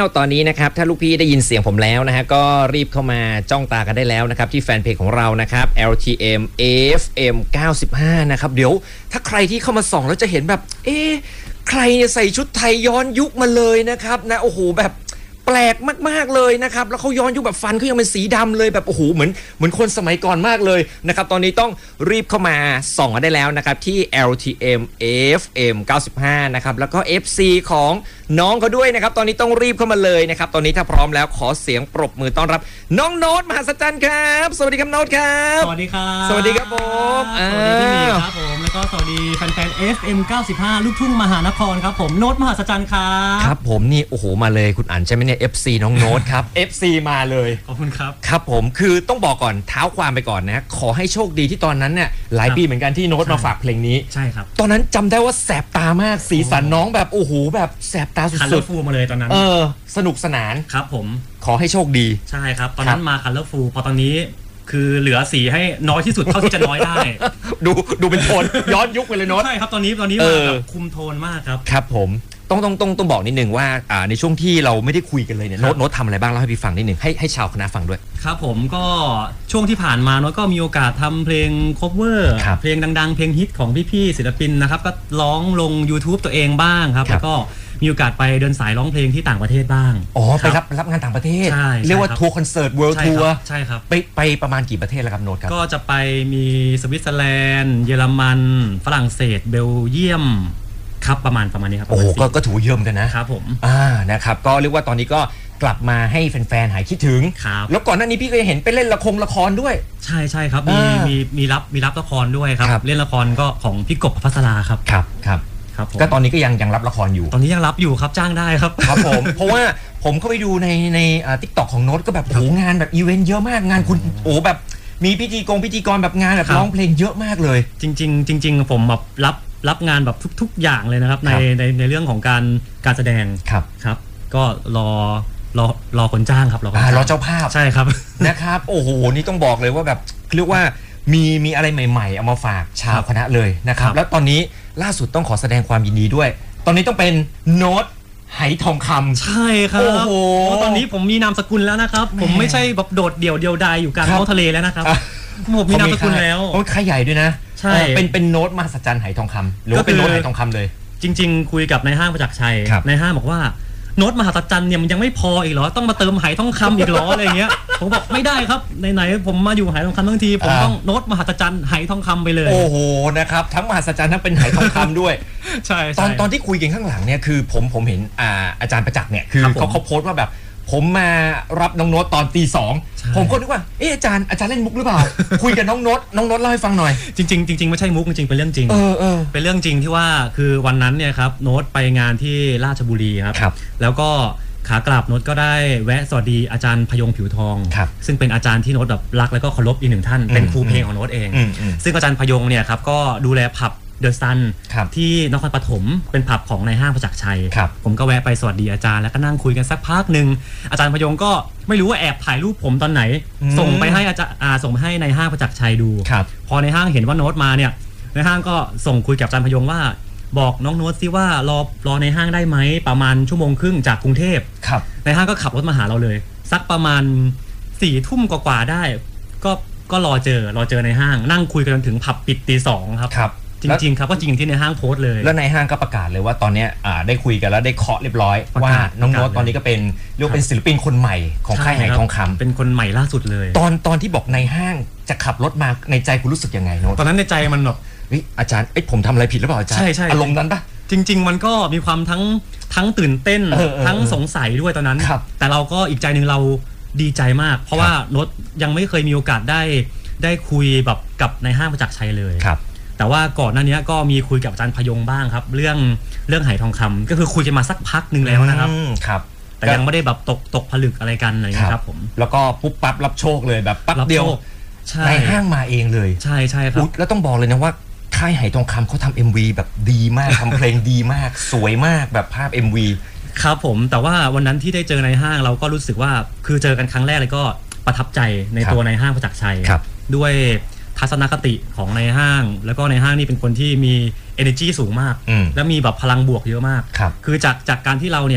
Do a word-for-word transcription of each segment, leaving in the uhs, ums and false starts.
ตอนนี้นะครับถ้าลูกพี่ได้ยินเสียงผมแล้วนะฮะก็รีบเข้ามาจ้องตากันได้แล้วนะครับที่แฟนเพจของเรานะครับ แอล ที เอ็ม เอ เอฟ เอ็ม เก้าสิบห้านะครับเดี๋ยวถ้าใครที่เข้ามาส่องแล้วจะเห็นแบบเอ๊ะใครเนี่ยใส่ชุดไทยย้อนยุคมาเลยนะครับนะโอ้โหแบบแปลกมากๆเลยนะครับแล้วเขาย้อนยุคแบบฟันเขายังเป็นสีดำเลยแบบโอ้โหเหมือนเหมือนคนสมัยก่อนมากเลยนะครับตอนนี้ต้องรีบเข้ามาส่องกันได้แล้วนะครับที่ แอล ที เอ็ม เอ เอฟ เอ็ม เก้าสิบห้านะครับแล้วก็ เอฟ ซี ของน้องเขาด้วยนะครับตอนนี้ต้องรีบเข้ามาเลยนะครับตอนนี้ถ้าพร้อมแล้วขอเสียงปรบมือต้อนรับน้องโน้ตมหัศจรรย์ครับสวัสดีครับโน้ตครับสวัสดีครับสวัสดีครับผมสวัสดีพี่หมีครับผมแล้วก็สวัสดีแฟนๆ เอฟ เอ็ม เก้าสิบห้าลูกทุ่งมหานครครับผมโน้ตมหัศจรรย์ครับครับผมนี่โอ้โหมาเลยคุณอั๋นใช่ไหมเนี่ย เอฟ ซี น้องโน้ตครับ เอฟ ซี มาเลยขอบคุณครับครับผมคือต้องบอกก่อนเท้าความไปก่อนนะขอให้โชคดีที่ตอนนั้นเนี่ยหลายปีเหมือนกันที่โน้ตมาฝากเพลงนี้ใช่ครับตอนนั้นจำได้ว่าแสบตามากสีสันน้องแบบโอ้โหแบบแสบตาสุดๆคัลเลอร์ฟูลมาเลยตอนนั้นเออสนุกสนานครับผมขอให้โชคดีใช่ครับตอนนั้นมาคัลเลอร์ฟูลพอตอนนี้คือเหลือสีให้น้อยที่สุดเท่าที่จะน้อยได้ดูดูเป็นโทนย้อนยุคไปเลยโน้ตใช่ครับตอนนี้ตอนนี้มาแบบคุมโทนมากครับครับผมต้องต้องต้องต้องบอกนิดนึงว่าอ่าในช่วงที่เราไม่ได้คุยกันเลยเนี่ยโน้ตโน้ตทำอะไรบ้างเล่าให้พี่ฟังนิดนึงให้ให้ชาวคณะฟังด้วยครับผมก็ช่วงที่ผ่านมาโน้ตก็มีโอกาสทำเพลง cover เพลงดังๆเพลงฮิตของพี่ๆศิลปินนะครับก็ร้องลง YouTube ตัวเองบ้างครับแล้วก็มีโอกาสไปเดินสายร้องเพลงที่ต่างประเทศบ้างอ๋อไปรับรับงานต่างประเทศเรียกว่าทัวร์คอนเสิร์ตเวิลด์ทัวร์ใช่ครับไปไปประมาณกี่ประเทศแล้วครับโน้ตครับก็จะไปมีสวิตเซอร์แลนด์เยอรมันฝรั่งเศสเบลเยียมครับประมาณประมาณนี้ครับโอ้โหก็ก็ถือเยอะเหมือนกันนะครับผมอ่านะครับก็เรียกว่าตอนนี้ก็กลับมาให้แฟนๆหายคิดถึงแล้วก่อนหน้านี้พี่เคยเห็นไปเล่นละครละครด้วยใช่ใช่ครับมีมีมีรับมีรับละครด้วยครับเล่นละครก็ของพี่กบภัสราครับครับครับก็ตอนนี้ก็ยังยังรับละครอยู่ตอนนี้ยังรับอยู่ครับจ้างได้ครับครับผมเพราะว่าผมเข้าไปดูในในทิกตอกของโน้ตก็แบบโอ้งานแบบอีเวนต์เยอะมากงานคุณโอ้แบบมีพิธีกรพิธีกรแบบงานแบบร้องเพลงเยอะมากเลยจริงๆจริงๆผมแบบรับรับงานแบบทุกๆอย่างเลยนะครับในในในเรื่องของการการแสดงครับครับก็รอรอรอคนจ้างครับรอรอเจ้าภาพใช่ครับนะครับโอ้โหนี่ต้องบอกเลยว่าแบบเรียกว่ามีมีอะไรใหม่ๆเอามาฝากชาวคณะเลยนะครับแล้วตอนนี้ล่าสุดต้องขอแสดงความยินดีด้วยตอนนี้ต้องเป็นโน้ตไหทองคำใช่ครับโอ้โหตอนนี้ผมมีนามสกุลแล้วนะครับผมไม่ใช่แบบโดดเดี่ยวเดียวดายอยู่กลางท้องทะเลแล้วนะครับผมมีนามสกุลแล้วโอ้ค่ายใหญ่ด้วยนะใช่เป็นเป็นโน้ตมหัศจรรย์ไหทองคำหรือว่าเป็นโน้ตไหทองคำเลยจริงๆคุยกับนายห้างประจักษ์ชัยนายห้างบอกว่าโน้ตมหัศจรรย์เนี่ยมันยังไม่พออีกเหรอต้องมาเติมไหทองคำอีกเหรออะไรเงี้ยผมบอกไม่ได้ครับไหนๆผมมาอยู่ไหทองคำทั้งทีผมต้องโน้ตมหัศจรรย์ไหทองคำไปเลยโอ้โหนะครับทั้งมหัศจรรย์ทั้งเป็นไหทองคำด้วยใช่ตอนตอนที่คุยกันข้างหลังเนี่ยคือผมผมเห็นอ่าอาจารย์ประจักษ์เนี่ยคือเขาเขาโพสต์ว่าแบบผมมารับน้องโน้ตตอนตีสองผมก็นึกว่าเอออาจารย์อาจารย์เล่นมุกหรือเปล่า คุยกับน้องโน้ตน้องโน้ตเล่าให้ฟังหน่อยจริงๆจริงๆไม่ใช่มุกจริงๆเป็นเรื่องจริงเออเออเป็นเรื่องจริงที่ว่าคือวันนั้นเนี่ยครับโน้ตไปงานที่ราชบุรีครับแล้วก็ขากลับโน้ตก็ได้แวะสวัสดีอาจารย์พยงผิวทองซึ่งเป็นอาจารย์ที่โน้ตแบบรักแล้วก็เคารพอีกหนึ่งท่านเป็นครูเพลงของโน้ตเองซึ่งอาจารย์พยงเนี่ยครับก็ดูแลผับเดอะซันที่นครปฐมเป็นผับของนายห้างประจักษ์ชัยผมก็แวะไปสวัสดีอาจารย์แล้วก็นั่งคุยกันสักพักหนึ่งอาจารย์พยงก็ไม่รู้ว่าแอบถ่ายรูปผมตอนไหนส่งไปให้อาจารย์ส่งไปให้นายห้างประจักษ์ชัยดูพอในห้างเห็นว่าโน้ตมาเนี่ยในห้างก็ส่งคุยกับอาจารย์พยงว่าบอกน้องโน้ตซิว่ารอรอในห้างได้ไหมประมาณชั่วโมงครึ่งจากกรุงเทพในห้างก็ขับรถมาหาเราเลยสักประมาณสี่ทุ่มกว่าๆได้ก็ก็รอเจอรอเจอในห้างนั่งคุยกันถึงผับปิดตีสองครับจริงๆครับก็จริงที่ในห้างโพสต์เลยแล้วในห้างก็ประกาศเลยว่าตอนนี้ได้คุยกันแล้วได้เคาะเรียบร้อยว่าน้องโน้ตตอนนี้ก็เป็นเรียกเป็นศิลปินคนใหม่ของค่ายไหทองคำเป็นคนใหม่ล่าสุดเลยตอนตอนที่บอกในห้างจะขับรถมาในใจคุณรู้สึกยังไงโน้ตตอนนั้นในใจมันแบบอาจารย์ไอ้ผมทำอะไรผิดหรือเปล่าอาจารย์ใช่ใช่อารมณ์นั้นปะจริงๆมันก็มีความทั้งทั้งตื่นเต้นทั้งสงสัยด้วยตอนนั้นแต่เราก็อีกใจหนึ่งเราดีใจมากเพราะว่าโน้ตยังไม่เคยมีโอกาสได้ได้คุยแบบกับนายห้างประจักษ์ชัยเลยแต่ว่าก่อนหน้านี้ก็มีคุยกับอาจารย์พยงบ้างครับเรื่องเรื่องไหทองคำก็คือคุยกันมาสักพักหนึ่งแล้วนะครับครับแต่ยังไม่ได้แบบตกตกผลึกอะไรกันอะไรอย่างนี้ครับผมแล้วก็ปุ๊บปั๊บรับโชคเลยแบบปั๊บเดียวในห้างมาเองเลยใช่ใช่ครับแล้วต้องบอกเลยนะว่าค่ายไหทองคำเขาทำ เอ็ม วี แบบดีมากทำเพลงดีมากสวยมากแบบภาพ เอ็ม วีครับผมแต่ว่าวันนั้นที่ได้เจอในห้างเราก็รู้สึกว่าคือเจอกันครั้งแรกเลยก็ประทับใจในตัวในห้างประจักษ์ชัยด้วยทัศนคติของในห้างแล้วก็ในห้างนี่เป็นคนที่มี energy สูงมากและมีแบบพลังบวกเยอะมากคือจากจากการที่เราเนี่ย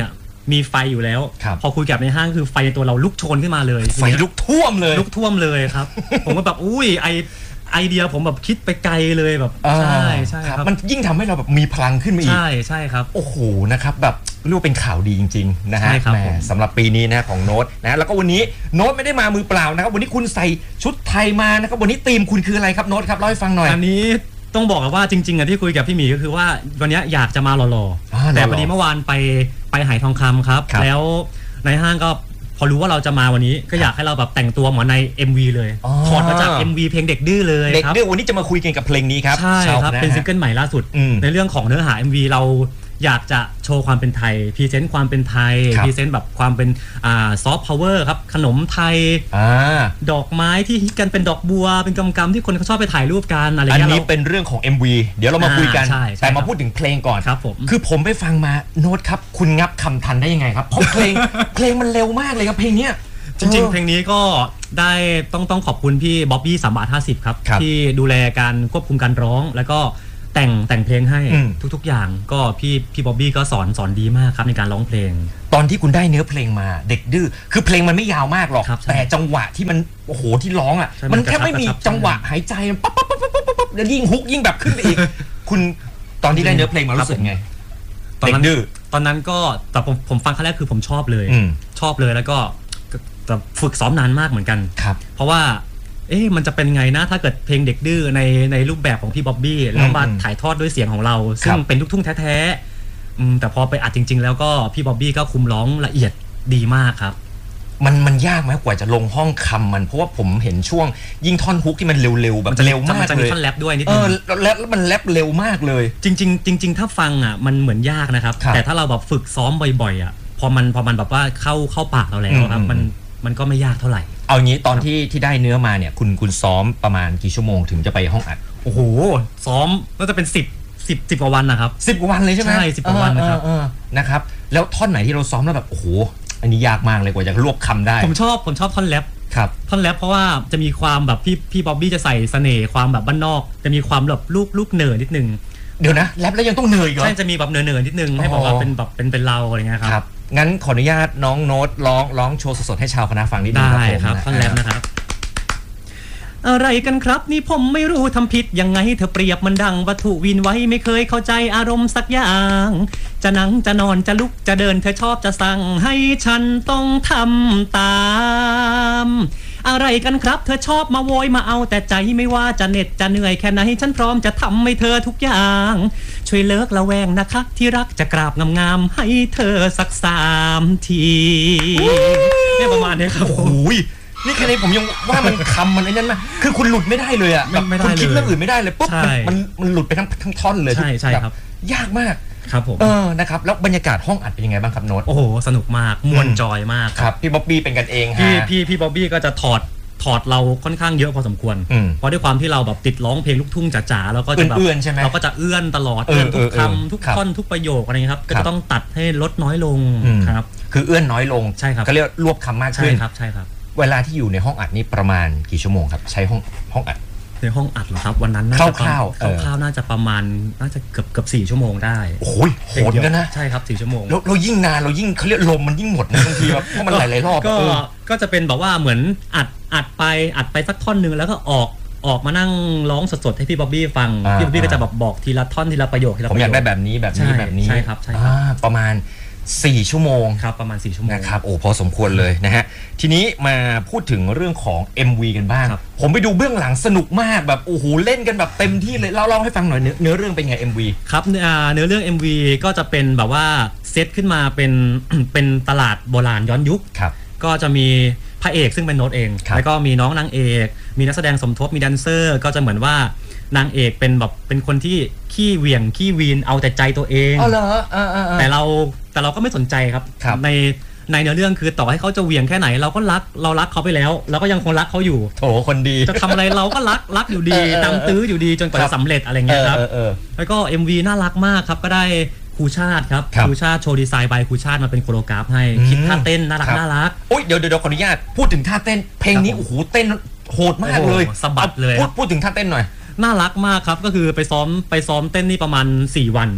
มีไฟอยู่แล้วพอคุยกับในห้างคือไฟในตัวเราลุกโชนขึ้นมาเลยไฟลุกท่วมเลยลุกท่วมเลยครับ ผมก็แบบอุ้ยไอไอเดียผมแบบคิดไปไกลเลยแบบใช่ใช่ครับมันยิ่งทำให้เราแบบมีพลังขึ้นมาอีกใช่ใช่ครับโอ้โหนะครับแบบเรียกว่าเป็นข่าวดีจริงๆนะฮะแหมสำหรับปีนี้นะของโน้ตนะแล้วก็วันนี้โน้ตไม่ได้มามือเปล่านะครับวันนี้คุณใส่ชุดไทยมานะครับวันนี้ธีมคุณคืออะไรครับโน้ตครับเล่าให้ฟังหน่อยอันนี้ต้องบอกว่าจริงๆอ่ะที่คุยกับพี่หมีก็คือว่าวันนี้อยากจะมาหล่อๆแต่พอดีเมื่อวานไปไปหายทองคำครับแล้วในห้างก็พอรู้ว่าเราจะมาวันนี้ก็อยากให้เราแบบแต่งตัวเหมือนใน เอ็ม วี เลยถอดมาจาก เอ็ม วี เพลงเด็กดื้อเลยเด็กดื้อวันนี้จะมาคุยกันกับเพลงนี้ครับใช่ครับเป็นซิงเกิลใหม่ล่าสุดในเรื่องของเนื้อหา เอ็ม วี เราอยากจะโชว์ความเป็นไทยพรีเซนต์ความเป็นไทยพรีเซนต์แบบความเป็นอ่าซอฟต์พาวเวอร์ครับขนมไทยดอกไม้ที่ฮิตกันเป็นดอกบัวเป็นกำกำที่คนเขาชอบไปถ่ายรูปกันอะไรเงี้ยอันนี้เป็นเรื่องของ เอ็ม วี เดี๋ยวเรามาคุยกันแต่มาพูดถึงเพลงก่อนครับผมคือผมไปฟังมาโน้ตครับคุณงับคำทันได้ยังไงครับเพราะเพลงเพลงมันเร็วมากเลยครับเพลงเนี้ยจริงๆเพลงนี้ก็ได้ต้องต้องขอบคุณพี่บ๊อบบี้สามบาทห้าสิบครับที่ดูแลการควบคุมการร้องแล้วก็แต่งแต่งเพลงให้ทุกๆอย่างก็พี่พี่บ๊อบบี้ก็สอนสอนดีมากครับในการร้องเพลงตอนที่คุณได้เนื้อเพลงมาเด็กดื้อคือเพลงมันไม่ยาวมากหรอกแต่จังหวะที่มันโอ้โหที่ร้องอ่ะมันแค่ไม่มีจังหวะหายใจปั๊บปั๊บปั๊บปั๊บปั๊บแล้วยิ่งฮุกยิ่งแบบขึ้นไปอีกคุณตอนที่ได้เนื้อเพลงมารู้สึกไงตอนนั้นดื้อตอนนั้นก็แต่ผมผมฟังครั้งแรกคือผมชอบเลยชอบเลยแล้วก็แต่ฝึกซ้อมนานมากเหมือนกันครับเพราะว่าเอ๊ะมันจะเป็นไงนะถ้าเกิดเพลงเด็กดื้อในในรูปแบบของพี่บ๊อบบี้แล้วมาถ่ายทอดด้วยเสียงของเราซึ่งเป็นลูกทุ่งแท้ๆแต่พอไปอัดจริงๆแล้วก็พี่บ๊อบบี้ก็คุมร้องละเอียดดีมากครับมันมันยากไหมกว่าจะลงห้องคำมันเพราะว่าผมเห็นช่วงยิ่งท่อนฮุกที่มันเร็วๆแบบเร็วมากเลยจะมีท่อนแรปด้วยนิดนึงเออแล้วมันแรปเร็วมากเลยจริงๆจริงๆถ้าฟังอ่ะมันเหมือนยากนะครับแต่ถ้าเราแบบฝึกซ้อมบ่อยๆอ่ะพอมันพอมันแบบว่าเข้าเข้าปากเราแล้วครับมันมันก็ไม่ยากเท่าไหร่เอางี้ตอนที่ที่ได้เนื้อมาเนี่ยคุณคุณซ้อมประมาณกี่ชั่วโมงถึงจะไปห้องอัดโอ้โหซ้อมก็จะเป็นสิบสิบสิบกว่าวันนะครับสิบกว่าวันเลยใช่ไหมใช่สิบกว่าวันนะครับนะครับแล้วท่อนไหนที่เราซ้อมแล้วแบบโอ้โหอันนี้ยากมากเลยกว่าจะรวบคำได้ผมชอบผมชอบท่อนแรปครับท่อนแรปเพราะว่าจะมีความแบบพี่พี่บ๊อบบี้จะใส่เสน่ห์ความแบบบ้านนอกจะมีความแบบลูกลูกเนิร์ดนิดนึงเดี๋ยวนะแรปแล้วยังต้องเนิร์ดอีกเหรอใช่จะมีแบบเนิร์ดเนิร์ดนิดนึงให้บอกว่าเป็นแบบเป็นเป็นเราอะไรเงี้ยครับงั้นขออนุญาตน้องโน้ตร้องร้องโชว์สดๆให้ชาวคณะฟังนิดนึงครับผมครับท่อนแรปนะครับอะไรกันครับนี่ผมไม่รู้ทำผิดยังไงเธอเปรียบมันดังวัตถุวินไว้ไม่เคยเข้าใจอารมณ์สักอย่างจะนั่งจะนอนจะลุกจะเดินเธอชอบจะสั่งให้ฉันต้องทำตามอะไรกันครับเธอชอบมาโวยมาเอาแต่ใจไม่ว่าจะเหน็ดจะเหนื่อยแค่ไหนฉันพร้อมจะทำให้เธอทุกอย่างช่วยเลิกละแวงนะคะที่รักจะกราบงามๆให้เธอสักสามทีเนี่ยประมาณนี้ครับโอ้ยนี่แค่นี้ผมยังว่ามันคำมันไอ้นั่นนะคือคุณหลุดไม่ได้เลยอ่ะคุณคิดเรื่องอื่นไม่ได้เลยปุ๊บมันมันหลุดไปทั้งทั้งท่อนเลยใช่ใช่ครับยากมากครับผมเออนะครับแล้วบรรยากาศห้องอัดเป็นยังไงบ้างครับโน้ตโอ้โหสนุกมากม่วนจอยมากครับพี่บ๊อบบี้เป็นกันเองฮะพี่พี่พี่บ๊อบบี้ก็จะถอดถอดเราค่อนข้างเยอะพอสมควรเพราะด้วยความที่เราแบบติดร้องเพลงลูกทุ่งจ๋าๆแล้วก็จะแบบเราก็จะเอื้อนตลอดเอื้อนทุกคำทุกท่อนทุกประโยคอะไรเงี้ยครับก็จะต้องตัดให้ลดน้อยลงครับคือเอื้อนน้อยลงใช่ครับก็เรียกรวบคำมากขึ้นใช่ครับใช่ครับเวลาที่อยู่ในห้องอัดนี่ประมาณกี่ชั่วโมงครับใช้ห้องห้องอัดในห้องอัดเหรอครับวันนั้นน่าจะคร่าวๆคร่าวๆน่าจะประมาณน่าจะเกือบเกือบสี่ชั่วโมงได้โอ้ยโหดกันนะใช่ครับสี่ชั่วโมงแล้วเรายิ่งนานเรายิ่งเขาเรียกลมมันยิ่งหมดนะบางทีแบบเพราะมันหลายๆรอบก็ก็จะเป็นแบบว่าเหมือนอัดอัดไปอัดไปสักท่อนนึงแล้วก็ออกออกมานั่งร้องสดๆให้พี่บ๊อบบี้ฟังพี่บ๊อบบี้ก็จะแบบบอกทีละท่อนทีละประโยคทีละประโยคผมอยากได้แบบนี้แบบนี้แบบนี้ใช่ครับใช่ครับประมาณสี่ชั่วโมงครับประมาณสี่ชั่วโมงนะครับโอ้พอสมควรเลยนะฮะทีนี้มาพูดถึงเรื่องของ เอ็ม วี กันบ้างผมไปดูเบื้องหลังสนุกมากแบบโอ้โหเล่นกันแบบเต็มที่เลยเล่าเล่าให้ฟังหน่อยเนื้อเรื่องเป็นไง เอ็ม วีครับเนื้อเรื่อง เอ็ม วี ก็จะเป็นแบบว่าเซตขึ้นมาเป็น เป็นตลาดโบราณย้อนยุคก็จะมีพระเอกซึ่งเป็นโน้ตเองแล้วก็มีน้องนางเอกมีนักแสดงสมทบมีแดนเซอร์ก็จะเหมือนว่านางเอกเป็นแบบเป็นคนที่ขี้เหวี่ยงขี้วีนเอาแต่ใจตัวเองอ๋อเหรอแต่เราแต่เราก็ไม่สนใจครับในในเนื้อเรื่องคือต่อให้เขาจะเหวี่ยงแค่ไหนเราก็รักเรารักเขาไปแล้วเราก็ยังคงรักเขาอยู่โถคนดีจะทำอะไรเราก็รักรักอยู่ดีตามตื้ออยู่ดีจนกว่าจะสำเร็จอะไรเงี้ยครับแล้วก็ เอ็ม วี น่ารักมากครับก็ได้ครูชาติครับครูชาติโชว์ดีไซน์บายครูชาติมาเป็นโคโรกราฟให้คิดท่าเต้นน่ารักน่ารักโอ้ยเดี๋ยวเดี๋ยวขออนุญาตพูดถึงท่าเต้นเพลงนี้โอ้โหเต้นโหดมากเลยสะบัดเลยพูดพูดถึงท่าเต้นหน่อยน่ารักมากครับก็คือไปซ้อมไปซ้อมเต้นนี่ประมาณสี่วัน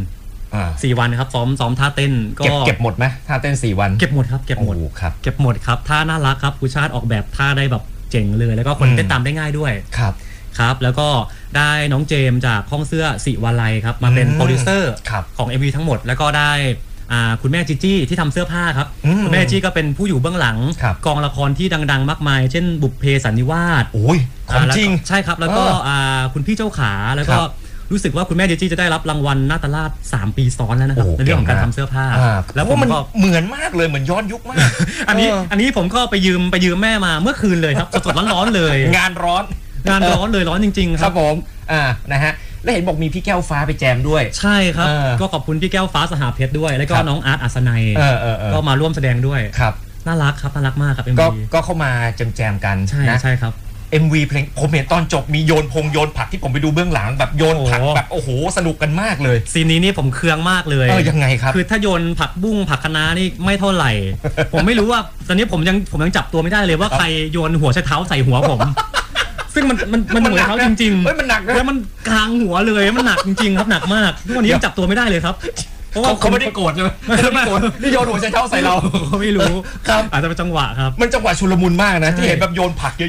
สี่วันครับซ้อมซ้อมท่าเต้นก็เก็บเก็บหมดไหมท่าเต้นสี่วันเก็บหมดครับเก็บหมดครับเก็บหมดครับท่าน่ารักครับครูชาติออกแบบท่าได้แบบเจ๋งเลยแล้วก็คนเต้นตามได้ง่ายด้วยครับครับแล้วก็ได้น้องเจมจากห้องเสื้อสิวาลัยครับมาเป็นโปรดิวเซอร์ของ เอ็ม วี ทั้งหมดแล้วก็ได้คุณแม่จีจี้ที่ทำเสื้อผ้าครับคุณแม่จีจี้ก็เป็นผู้อยู่เบื้องหลังกองละครที่ดังๆมากมายเช่นบุพเพสันนิวาสโอ้ยของจริงใช่ครับแล้วก็คุณพี่เจ้าขาแล้วก็รู้สึกว่าคุณแม่จีจี้จะได้รับรางวัลนาตราชสามปีซ้อนแล้วนะครับในเรื่องของการทำเสื้อผ้าแล้วผมมันเหมือนมากเลยเหมือนย้อนยุคมากอันนี้อันนี้ผมก็ไปยืมไปยืมแม่มาเมื่อคืนเลยครับสดๆร้อนๆเลยงานร้อนงานร้อนเลยร้อนจริงๆครับผมอ่านะฮะแล้วเห็นบอกมีพี่แก้วฟ้าไปแจมด้วยใช่ครับก็ขอบคุณพี่แก้วฟ้าสหเพชรด้วยแล้วก็น้องอาร์ตอัศนัยก็มาร่วมแสดงด้วยครับน่ารักครับน่ารักมากครับ เอ็ม วีก็เข้ามาแจมๆกันใช่ใช่ครับเอ็ม วี เพลงผมเห็นตอนจบมีโยนพงโยนผักที่ผมไปดูเบื้องหลังแบบโยนผักแบบโอ้โหสนุกกันมากเลยซีนนี้นี่ผมเคืองมากเลยเออยังไงครับคือถ้าโยนผักบุ้งผักคะน้านี่ไม่เท่าไหร่ ผมไม่รู้ว่าตอนนี้ผมยังผมยังจับตัวไม่ได้เลยว่าใครโยนหัวใช้เท้าใส่หัวผมซึ่งมันมันมันหัวเท้าจริงๆเฮ้ยมันหนักนะแล้วมันกลางหัวเลยมันหนักจริงๆครับหนักมากทุกวันนี้ยังจับตัวไม่ได้เลยครับเพราะว่าเขาไม่ได้โกรธใช่ไหมไม่ได้โกรธนี่โยนหัวใช้เท้าใส่เราเขาไม่รู้ครับอาจจะเป็นจังหวะครับมันจังหวะชุลมุนมากนะที่เห็นแบบโยนผักเ